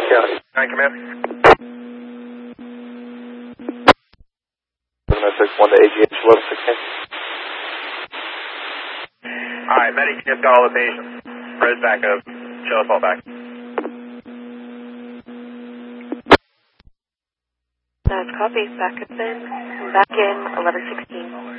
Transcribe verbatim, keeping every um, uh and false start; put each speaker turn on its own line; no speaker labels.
County.
nine, command.
seven oh six one to A G H eleven sixteen.
Alright, Medic just got all the patients. Res back up. Show us all back.
That's copy. Back up in. Back in eleven sixteen.